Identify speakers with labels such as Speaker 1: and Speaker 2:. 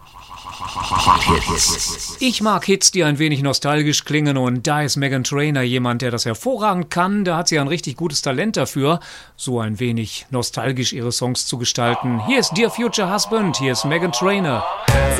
Speaker 1: Ich mag Hits, die ein wenig nostalgisch klingen, und da ist Meghan Trainor jemand, der das hervorragend kann. Da hat sie ein richtig gutes Talent dafür, so ein wenig nostalgisch ihre Songs zu gestalten. Hier ist Dear Future Husband, hier ist Meghan Trainor.